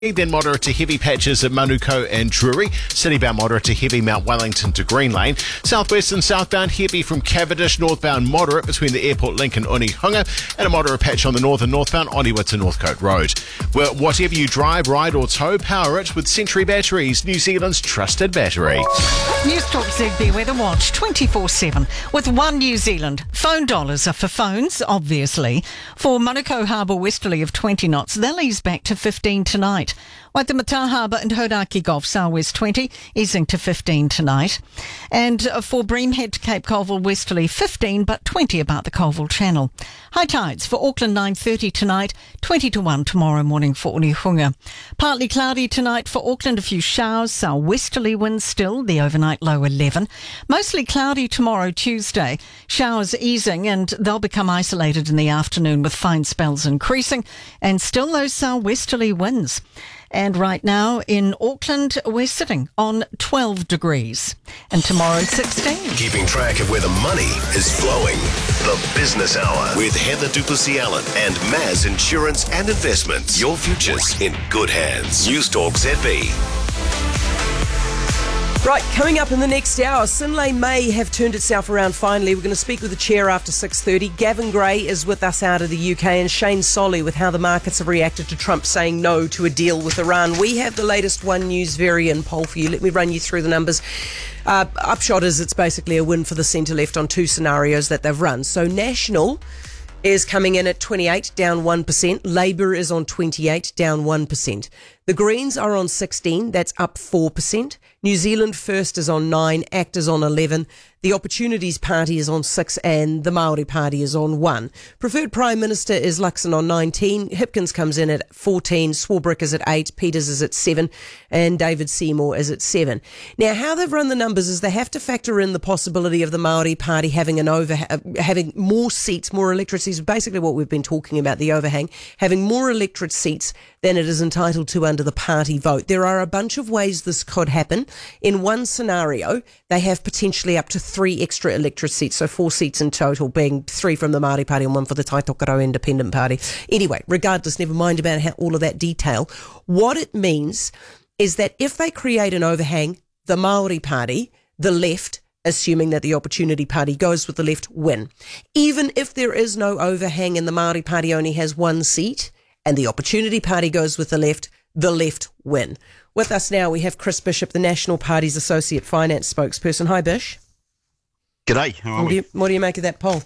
Then moderate to heavy patches at Manukau and Drury. Citybound moderate to heavy Mount Wellington to Green Lane. Southwest and southbound heavy from Cavendish. Northbound moderate between the airport link and Unihunga. And a moderate patch on the northbound Oniwa to Northcote Road. Well, whatever you drive, ride or tow, power it with Century Batteries, New Zealand's trusted battery. News Talk ZB Weather Watch 24/7 with One New Zealand. Phone dollars are for phones, obviously. For Manukau Harbour westerly of 20 knots, they'll ease back to 15 tonight. Waitemata Harbour and Hodaki Gulf southwest 20, easing to 15 tonight. And for Breamhead to Cape Colville westerly 15, but 20 about the Colville Channel. High tides for Auckland 9:30 tonight, 20 to 1 tomorrow morning for Unihunga. Partly cloudy tonight for Auckland, a few showers, southwesterly winds still, the overnight low 11. Mostly cloudy tomorrow Tuesday, showers easing and they'll become isolated in the afternoon with fine spells increasing and still those southwesterly winds. And right now in Auckland, we're sitting on 12 degrees. And tomorrow, 16. Keeping track of where the money is flowing. The Business Hour with Heather Duplessis-Allen and Maz Insurance and Investments. Your future's in good hands. News Talk ZB. Right, coming up in the next hour, Synlait may have turned itself around finally. We're going to speak with the chair after 6:30. Gavin Gray is with us out of the UK and Shane Solly with how the markets have reacted to Trump saying no to a deal with Iran. We have the latest One News Varian poll for you. Let me run you through the numbers. Upshot is it's basically a win for the centre-left on two scenarios that they've run. So National is coming in at 28, down 1%. Labour is on 28, down 1%. The Greens are on 16, that's up 4%. New Zealand First is on 9, ACT is on 11. The Opportunities Party is on 6 and the Māori Party is on 1. Preferred Prime Minister is Luxon on 19. Hipkins comes in at 14. Swarbrick is at 8. Peters is at 7. And David Seymour is at 7. Now, how they've run the numbers is they have to factor in the possibility of the Māori Party having having more seats, more electorate seats. Basically what we've been talking about, the overhang, having more electorate seats than it is entitled to under the party vote. There are a bunch of ways this could happen. In one scenario, they have potentially up to 3 extra electorate seats, so 4 seats in total, being 3 from the Māori Party and 1 for the Tai Tokerau Independent Party. Anyway, regardless, never mind about all of that detail. What it means is that if they create an overhang, the Māori Party, the left, assuming that the Opportunity Party goes with the left, win. Even if there is no overhang and the Māori Party only has 1 seat and the Opportunity Party goes with the left win. With us now, we have Chris Bishop, the National Party's Associate Finance Spokesperson. Hi, Bish. G'day. How are we? What do you make of that poll?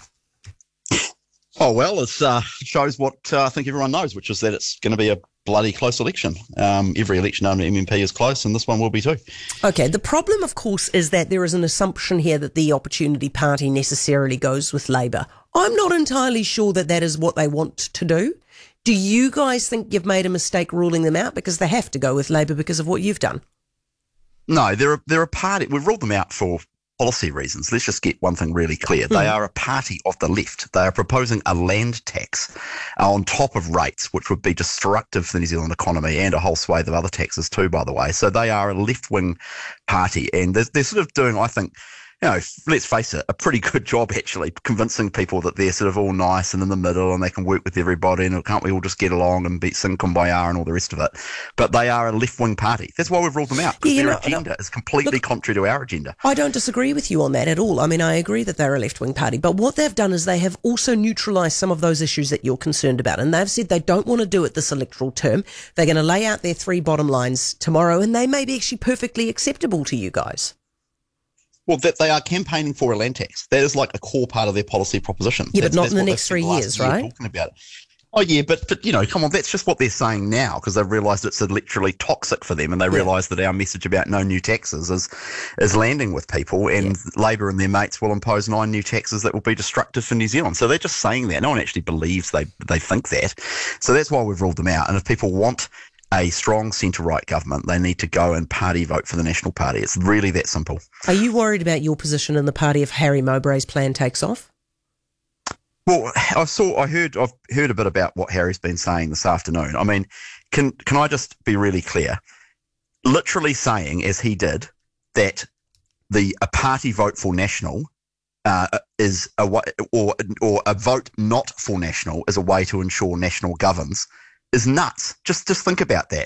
Oh, well, it shows what I think everyone knows, which is that it's going to be a bloody close election. Every election under MMP is close, and this one will be too. Okay, the problem, of course, is that there is an assumption here that the Opportunity Party necessarily goes with Labour. I'm not entirely sure that that is what they want to do. Do you guys think you've made a mistake ruling them out? Because they have to go with Labour because of what you've done. No, they're a party. We've ruled them out for policy reasons. Let's just get one thing really clear. They are a party of the left. They are proposing a land tax on top of rates, which would be destructive for the New Zealand economy and a whole swathe of other taxes too, by the way. So they are a left-wing party, and they're sort of doing, I think, you know, let's face it, a pretty good job actually convincing people that they're sort of all nice and in the middle and they can work with everybody and can't we all just get along and sing Kumbaya and all the rest of it. But they are a left-wing party. That's why we've ruled them out, because their agenda is completely contrary to our agenda. I don't disagree with you on that at all. I mean, I agree that they're a left-wing party, but what they've done is they have also neutralised some of those issues that you're concerned about, and they've said they don't want to do it this electoral term. They're going to lay out their 3 bottom lines tomorrow, and they may be actually perfectly acceptable to you guys. Well, that they are campaigning for a land tax. That is like a core part of their policy proposition. Yeah, but not in the next 3 years, right? Talking about it. Oh, yeah, but you know, come on, that's just what they're saying now because they've realised it's literally toxic for them and they realise that our message about no new taxes is landing with people and Labour and their mates will impose 9 new taxes that will be destructive for New Zealand. So they're just saying that. No one actually believes they think that. So that's why we've ruled them out. And if people want a strong centre-right government, they need to go and party vote for the National Party. It's really that simple. Are you worried about your position in the party if Harry Mowbray's plan takes off? Well, I've heard a bit about what Harry's been saying this afternoon. I mean, can I just be really clear? Literally saying, as he did, that a party vote for National is a way, or a vote not for National is a way to ensure National governs. is nuts. Just think about that.